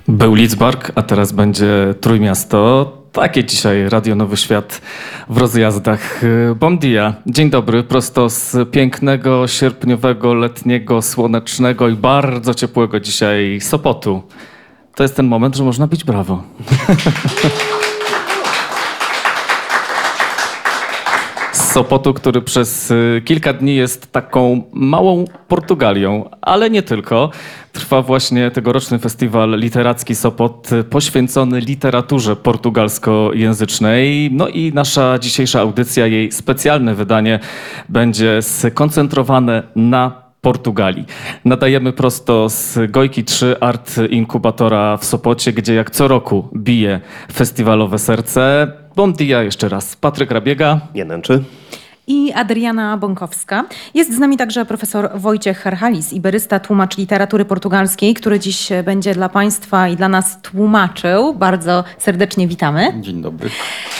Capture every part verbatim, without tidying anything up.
Był Lidzbark, a teraz będzie Trójmiasto. Takie dzisiaj Radio Nowy Świat w rozjazdach. Bon dia. Dzień dobry, prosto z pięknego, sierpniowego, letniego, słonecznego i bardzo ciepłego dzisiaj Sopotu. To jest ten moment, że można bić brawo. Z Sopotu, który przez kilka dni jest taką małą Portugalią, ale nie tylko. Trwa właśnie tegoroczny festiwal literacki Sopot poświęcony literaturze portugalskojęzycznej. No i nasza dzisiejsza audycja, jej specjalne wydanie będzie skoncentrowane na Portugalii. Nadajemy prosto z Gojki trzy Art Inkubatora w Sopocie, gdzie jak co roku bije festiwalowe serce. Bon dia jeszcze raz. Patryk Rabiega. Nie nęczy. I Adriana Bąkowska. Jest z nami także profesor Wojciech Harhalis, iberysta, tłumacz literatury portugalskiej, który dziś będzie dla Państwa i dla nas tłumaczył. Bardzo serdecznie witamy. Dzień dobry.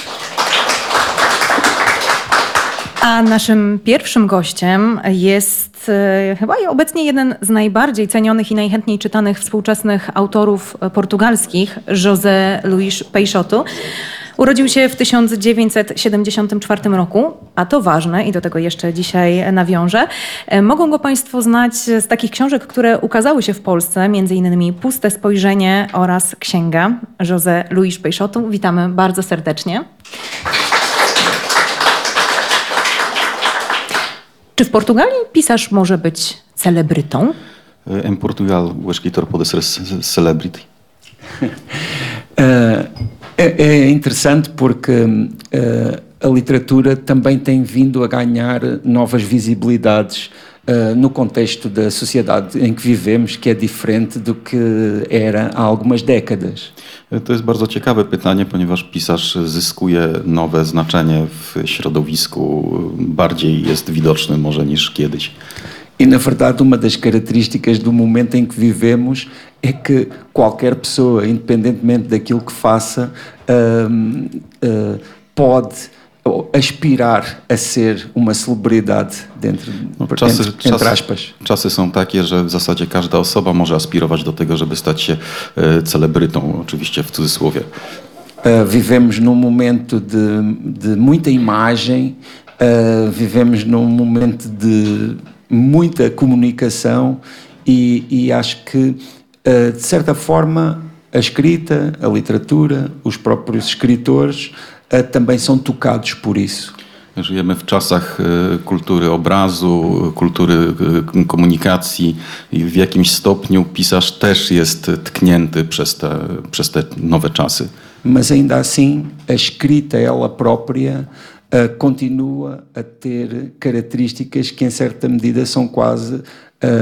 A naszym pierwszym gościem jest e, chyba i obecnie jeden z najbardziej cenionych i najchętniej czytanych współczesnych autorów portugalskich, José Luís Peixoto. Urodził się w tysiąc dziewięćset siedemdziesiątym czwartym roku, a to ważne i do tego jeszcze dzisiaj nawiążę. Mogą go Państwo znać z takich książek, które ukazały się w Polsce, między innymi Puste spojrzenie oraz Księga José Luís Peixoto. Witamy bardzo serdecznie. Czy w Portugalii pisarz może być celebrytą? Em Portugal o escritor pode ser celebrity. É, é interessante porque uh, a literatura também tem vindo a ganhar novas visibilidades uh, no contexto da sociedade em que vivemos, que é diferente do que era há algumas décadas. To jest bardzo ciekawe pytanie, ponieważ pisarz zyskuje nowe znaczenie w środowisku, bardziej jest widoczny może niż kiedyś. E, na verdade, uma das características do momento em que vivemos é que qualquer pessoa, independentemente daquilo que faça, uh, uh, pode aspirar a ser uma celebridade dentro, no, czasy, entre, entre aspas. Czasy, czasy są takie, że w zasadzie każda osoba może aspirować do tego, żeby stać się e, celebrytą, oczywiście w cudzysłowie. Uh, vivemos num momento de, de muita imagem, uh, vivemos num momento de muita comunicação e, e acho que, de certa forma, a escrita, a literatura, os próprios escritores também são tocados por isso. Żyjemy w czasach kultury obrazu, kultury komunikacji i w jakimś stopniu pisarz też jest tknięty przez te, przez te nowe czasy. Mas ainda assim, a escrita ela própria Uh, continua a ter características que em certa medida são quase uh,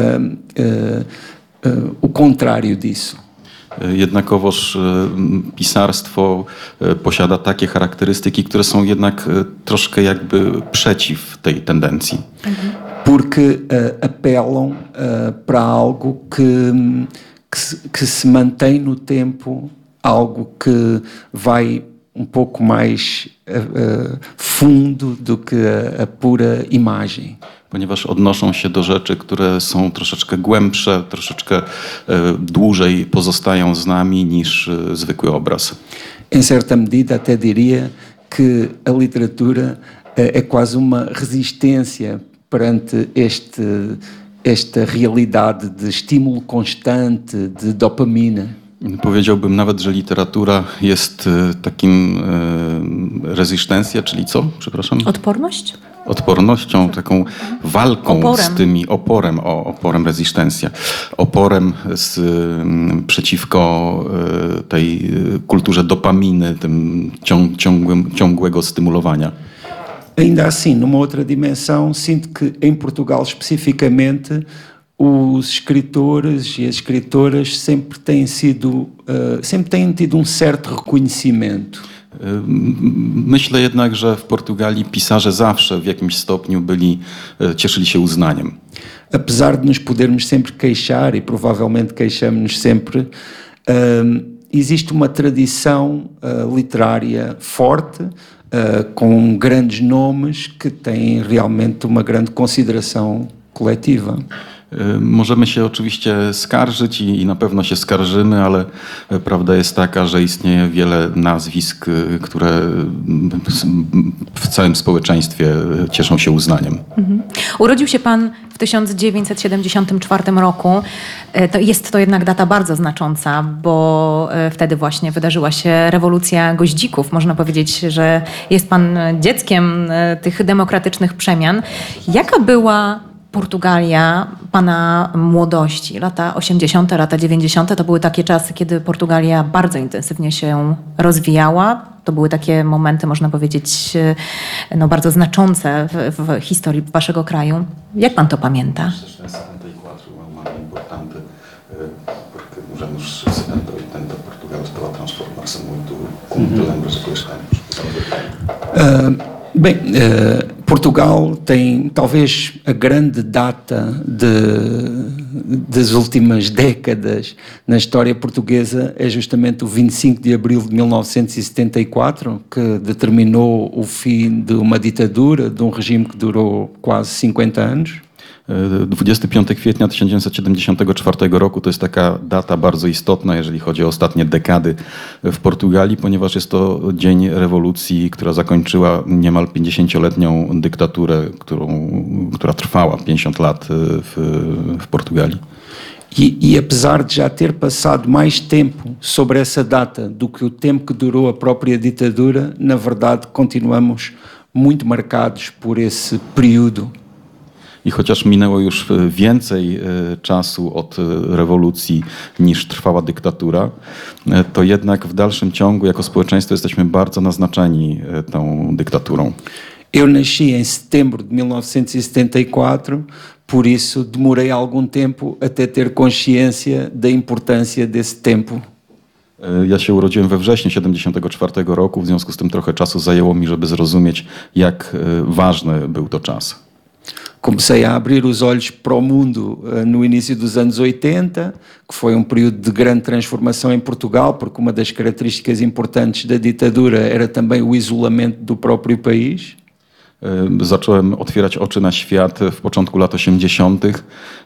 uh, uh, o contrário disso. Jednakowoż pisarstwo posiada takie charakterystyki, które są jednak troszkę jakby przeciw tej tendencji. Porque uh, apelam uh, para algo que, que, que se mantém no tempo, algo que vai um pouco mais uh, uh, fundo do que a, a pura imagem. Ponieważ odnoszą się do rzeczy, które są troszeczkę głębsze, troszeczkę e, dłużej pozostają z nami niż e, zwykły obraz. Em certa medida até diria que a literatura uh, é quase uma resistência perante este, esta realidade de estímulo constante, de dopamina. Powiedziałbym nawet, że literatura jest takim e, rezystencja, czyli co? Przepraszam? Odporność? Odpornością, taką walką oporem. z tymi oporem, o, oporem rezystencja, oporem z, m, przeciwko e, tej kulturze dopaminy, tym ciąg, ciągłym, ciągłego stymulowania. Ainda assim, numa outra dimensão, sinto que em Portugal especificamente os escritores e as escritoras sempre têm sido, uh, sempre têm tido um certo reconhecimento. Myślę jednak, że w Portugalii pisarze zawsze w jakimś stopniu byli, cieszyli się uznaniem. Apesar de nos podermos sempre queixar, e provavelmente queixamos-nos sempre, uh, existe uma tradição uh, literária forte, uh, com grandes nomes que têm realmente uma grande consideração coletiva. Możemy się oczywiście skarżyć i, i na pewno się skarżymy, ale prawda jest taka, że istnieje wiele nazwisk, które w całym społeczeństwie cieszą się uznaniem. Mhm. Urodził się pan w tysiąc dziewięćset siedemdziesiątym czwartym roku. To jest to jednak data bardzo znacząca, bo wtedy właśnie wydarzyła się rewolucja goździków. Można powiedzieć, że jest pan dzieckiem tych demokratycznych przemian. Jaka była Portugalia pana młodości? Lata osiemdziesiąte, lata dziewięćdziesiąte to były takie czasy, kiedy Portugalia bardzo intensywnie się rozwijała. To były takie momenty, można powiedzieć, no, bardzo znaczące w, w historii waszego kraju. Jak pan to pamięta? Bem, uh, Portugal tem talvez a grande data de, das últimas décadas na história portuguesa é justamente o vinte e cinco de abril de mil novecentos e setenta e quatro, que determinou o fim de uma ditadura, de um regime que durou quase cinquenta anos. dwudziestego piątego kwietnia tysiąc dziewięćset siedemdziesiątego czwartego roku to jest taka data bardzo istotna, jeżeli chodzi o ostatnie dekady w Portugalii, ponieważ jest to dzień rewolucji, która zakończyła niemal pięćdziesięcioletnią dyktaturę, którą, która trwała pięćdziesiąt lat w, w Portugalii. E, e apesar de já ter passado mais tempo sobre essa data do que o tempo que durou a própria ditadura, na verdade continuamos muito marcados por esse período. I chociaż minęło już więcej czasu od rewolucji niż trwała dyktatura, to jednak w dalszym ciągu jako społeczeństwo jesteśmy bardzo naznaczeni tą dyktaturą. Eu nasci em setembro de mil novecentos e setenta e quatro, por isso demorei algum tempo até ter consciência da importância desse tempo. Ja się urodziłem we wrześniu siedemdziesiątego czwartego roku, w związku z tym trochę czasu zajęło mi, żeby zrozumieć, jak ważny był to czas. Comecei a abrir os olhos para o mundo no início dos anos oitenta, que foi um período de grande transformação em Portugal, porque uma das características importantes da ditadura era também o isolamento do próprio país. Zacząłem otwierać oczy na świat w początku lat osiemdziesiątych.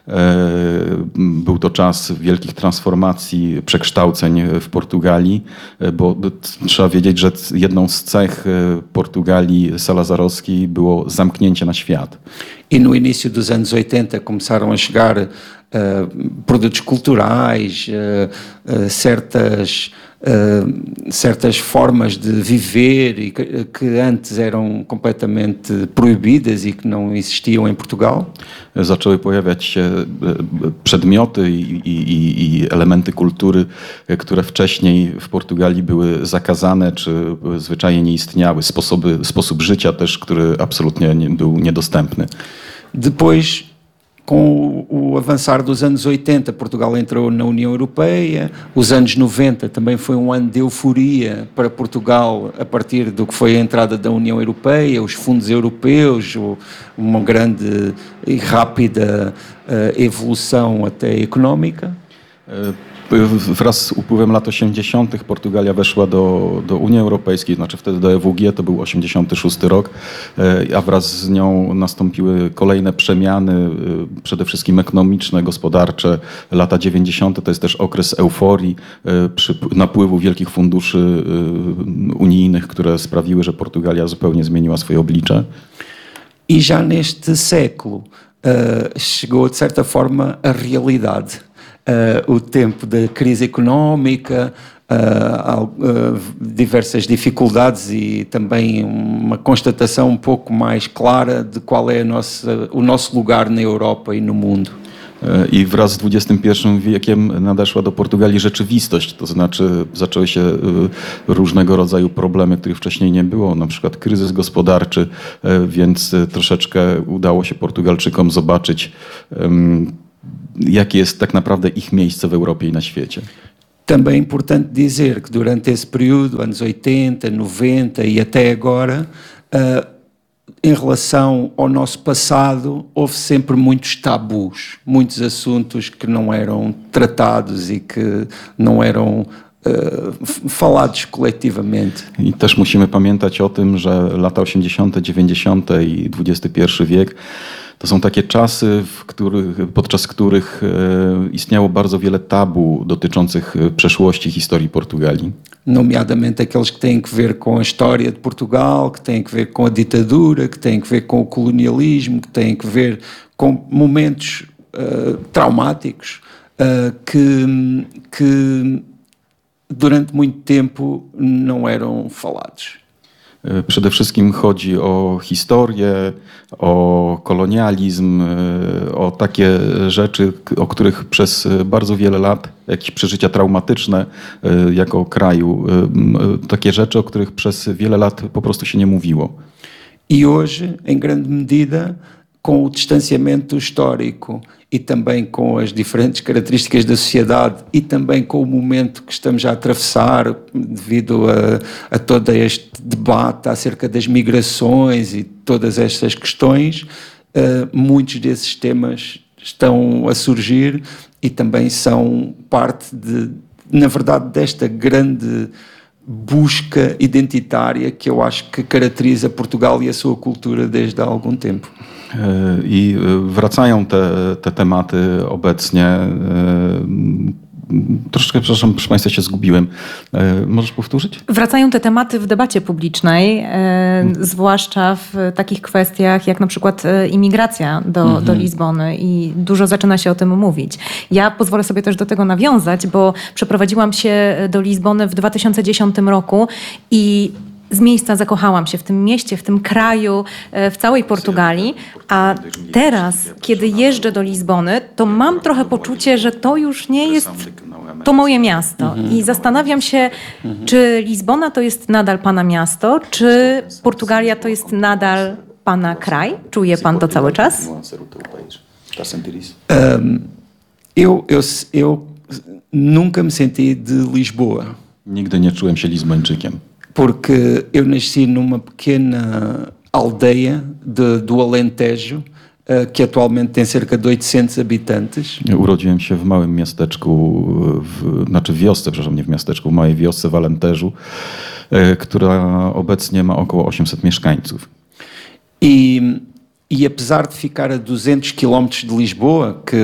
Był to czas wielkich transformacji, przekształceń w Portugalii, bo trzeba wiedzieć, że jedną z cech Portugalii salazarowskiej było zamknięcie na świat. E no início dos anos oitenta começaram a chegar uh, produtos culturais, uh, uh, certas, uh, certas formas de viver e que, que antes eram completamente proibidas e que não existiam em Portugal. Zaczęły pojawiać się przedmioty i, i, i elementy kultury, które wcześniej w Portugalii były zakazane, czy zwyczajnie nie istniały. Sposoby, sposób życia też, który absolutnie nie, był niedostępny. Depois, com o avançar dos anos oitenta, Portugal entrou na União Europeia. Os anos noventa também foi um ano de euforia para Portugal a partir do que foi a entrada da União Europeia, os fundos europeus, uma grande e rápida uh, evolução até económica. Wraz z upływem lat osiemdziesiątych Portugalia weszła do, do Unii Europejskiej, znaczy wtedy do E W G, to był osiemdziesiąty szósty rok, a wraz z nią nastąpiły kolejne przemiany, przede wszystkim ekonomiczne, gospodarcze. Lata dziewięćdziesiąte to jest też okres euforii, napływu wielkich funduszy unijnych, które sprawiły, że Portugalia zupełnie zmieniła swoje oblicze. E já neste século uh, chegou de certa forma a realidade. Uh, o tempo da crise económica, uh, uh, diversas dificuldades e também uma constatação um pouco mais clara de qual é a nossa, o nosso lugar na Europa e no mundo. I wraz z dwudziestym pierwszym wiekiem nadeszła do Portugalii rzeczywistość, to znaczy zaczęły się różnego rodzaju problemy, których wcześniej nie było, na przykład kryzys gospodarczy, więc troszeczkę udało się Portugalczykom zobaczyć, jakie jest tak naprawdę ich miejsce w Europie i na świecie. Também é importante dizer que durante esse período, anos oitenta, noventa e até agora, uh, em relação ao nosso passado, houve sempre muitos tabus, muitos assuntos que não eram tratados e que não eram uh, falados coletivamente. I też musimy pamiętać o tym, że lata osiemdziesiąte, dziewięćdziesiąte i dwudziesty pierwszy wiek To są takie czasy, w których, podczas których e, istniało bardzo wiele tabu dotyczących e, przeszłości historii Portugalii. Nomeadamente aqueles que têm que ver com a história de Portugal, que têm que ver com a ditadura, que têm que ver com o colonialismo, que têm que ver com momentos uh, traumáticos uh, que, que durante muito tempo não eram falados. E, Przede wszystkim chodzi o historię, o kolonializm, e, o takie rzeczy, k- o których przez e, bardzo wiele lat, jakieś przeżycia traumatyczne e, jako kraju, e, m, e, takie rzeczy, o których przez wiele lat po prostu się nie mówiło. E hoje, em grande medida, com o distanciamento histórico e também com as diferentes características da sociedade e também com o momento que estamos a atravessar devido a, a todo este debate acerca das migrações e todas estas questões, uh, muitos desses temas estão a surgir e também são parte de, na verdade, desta grande busca identitária que eu acho que caracteriza Portugal e a sua cultura desde há algum tempo. E, I e, wracają te, te tematy obecnie. E, m, Troszeczkę, przepraszam, proszę Państwa, się zgubiłem. E, Możesz powtórzyć? Wracają te tematy w debacie publicznej, e, zwłaszcza w takich kwestiach jak na przykład e, imigracja do, do Lizbony i dużo zaczyna się o tym mówić. Ja pozwolę sobie też do tego nawiązać, bo przeprowadziłam się do Lizbony w dwa tysiące dziesiątym roku i z miejsca zakochałam się w tym mieście, w tym kraju, e, w całej Portugalii, a teraz, kiedy jeżdżę do Lizbony, to mam trochę poczucie, że to już nie jest to moje miasto. I zastanawiam się, czy Lizbona to jest nadal pana miasto, czy Portugalia to jest nadal pana kraj? Czuje pan to cały czas? Um, eu, eu, eu nunca me senti de Lisboa, Nigdy nie czułem się Lizbończykiem. porque eu nasci numa pequena aldeia de, do Alentejo, uh, que atualmente tem cerca de oitocentos habitantes. Urodziłem się w małym miasteczku, w, znaczy w wiosce, przepraszam, nie w miasteczku, w małej wiosce w Alenteżu, e, która obecnie ma około osiemset mieszkańców. E, e apesar de ficar a duzentos quilómetros de Lisboa, que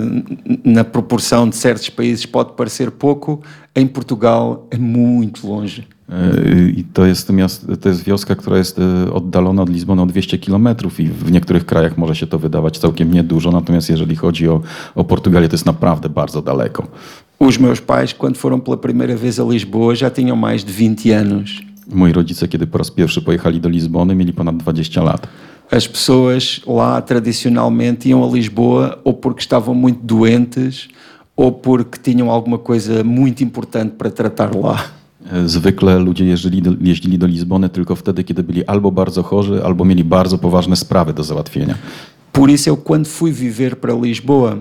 na proporção de certos países pode parecer pouco, em Portugal é muito longe. E, I to jest, miast, to jest wioska, która jest e, oddalona od Lizbony o dwieście kilometrów i w niektórych krajach może się to wydawać całkiem niedużo, natomiast jeżeli chodzi o, o Portugalię, to jest naprawdę bardzo daleko. Os meus pais, quando foram pela primeira vez a Lisboa, já tinham mais de vinte anos. Moi rodzice, kiedy po raz pierwszy pojechali do Lizbony, mieli ponad dwadzieścia lat. As pessoas lá tradicionalmente iam a Lisboa ou porque estavam muito doentes ou porque tinham alguma coisa muito importante para tratar lá. Zwykle ludzie jeździli do, jeździli do Lizbony tylko wtedy, kiedy byli albo bardzo chorzy, albo mieli bardzo poważne sprawy do załatwienia. Por isso eu, quando fui viver para Lisboa,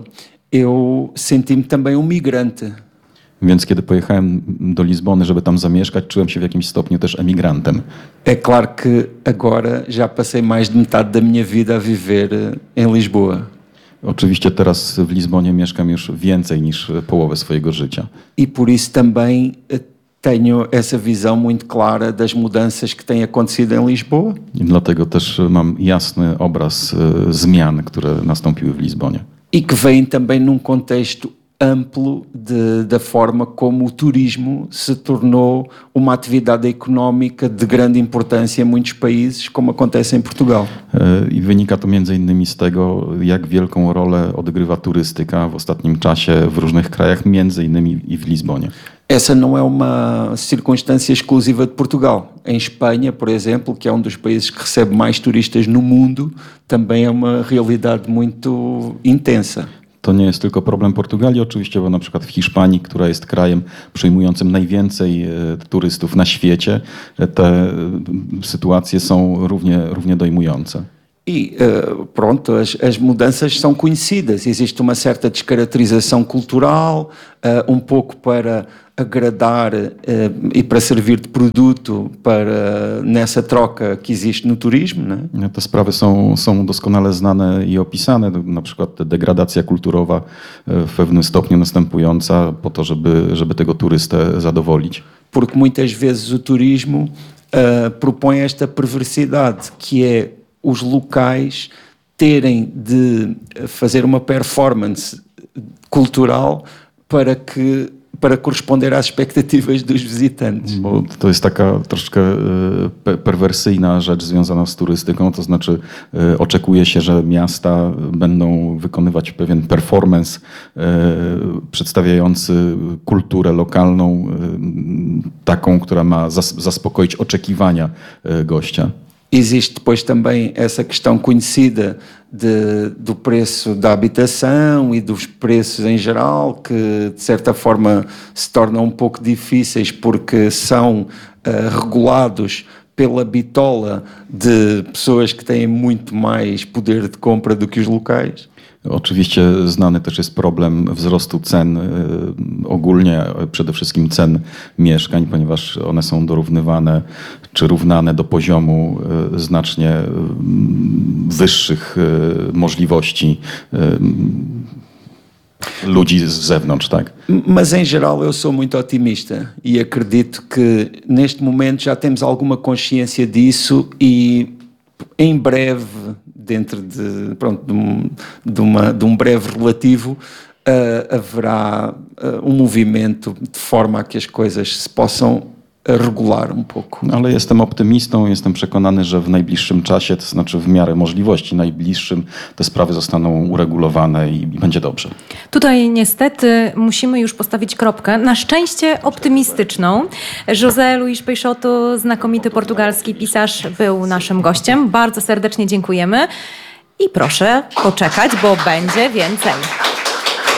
eu senti-me também um migrante. Więc kiedy pojechałem do Lizbony, żeby tam zamieszkać, czułem się w jakimś stopniu też emigrantem. É claro que agora já passei mais de metade da minha vida a viver em Lisboa. Oczywiście teraz w Lizbonie mieszkam już więcej niż połowę swojego życia. E por isso também eh, tenho essa visão muito clara das mudanças que têm acontecido em Lisboa. I dlatego też mam jasny obraz e, zmian, które nastąpiły w Lizbonie. E que vêm também num contexto amplo de, da forma como o turismo se tornou uma atividade económica de grande importância em muitos países, como acontece em Portugal. E, I wynika to między innymi z tego, jak wielką rolę odgrywa turystyka w ostatnim czasie w różnych krajach, między innymi i w Lizbonie. Essa não é uma circunstância exclusiva de Portugal. Em Espanha, por exemplo, que é um dos países que recebe mais turistas no mundo, também é uma realidade muito intensa. To nie jest tylko problem Portugalii oczywiście, bo na przykład w Hiszpanii, która jest krajem przyjmującym najwięcej e, turystów na świecie, e, te e, sytuacje są równie, równie dojmujące. E uh, pronto, as, as mudanças são conhecidas. Existe uma certa descaracterização cultural, uh, um pouco para agradar uh, e para servir de produto para nessa troca que existe no turismo, né? Te sprawy są, są doskonale znane i opisane, na przykład degradacja kulturowa e, w pewnym stopniu następująca po to, żeby, żeby tego turystę zadowolić. Porque muitas vezes o turismo uh, propõe esta perversidade, que é os locais terem de fazer uma performance cultural para que para corresponder às expectativas dos visitantes. Bo to jest taka troszkę pe- perwersyjna rzecz związana z turystyką, to znaczy e, oczekuje się, że miasta będą wykonywać pewien performance e, przedstawiający kulturę lokalną, e, taką, która ma zas- zaspokoić oczekiwania e, gościa. Existe depois também essa questão conhecida de, do preço da habitação e dos preços em geral, que de certa forma se tornam um pouco difíceis porque são uh, regulados pela bitola de pessoas que têm muito mais poder de compra do que os locais. Oczywiście znany też jest problem wzrostu cen, y, ogólnie przede wszystkim cen mieszkań, ponieważ one są dorównywane czy równane do poziomu y, znacznie y, wyższych y, możliwości y, ludzi z zewnątrz, tak? Mas em geral eu sou muito otimista e acredito que neste momento já temos alguma consciência disso e em breve, dentro de, pronto, de, um, de, uma, de um breve relativo, uh, haverá uh, um movimento de forma a que as coisas se possam regular um pouco. Ale jestem optymistą, jestem przekonany, że w najbliższym czasie, to znaczy w miarę możliwości najbliższym, te sprawy zostaną uregulowane i, i będzie dobrze. Tutaj niestety musimy już postawić kropkę, na szczęście optymistyczną. José Luís Peixoto, znakomity portugalski pisarz, był naszym gościem. Bardzo serdecznie dziękujemy i proszę poczekać, bo będzie więcej.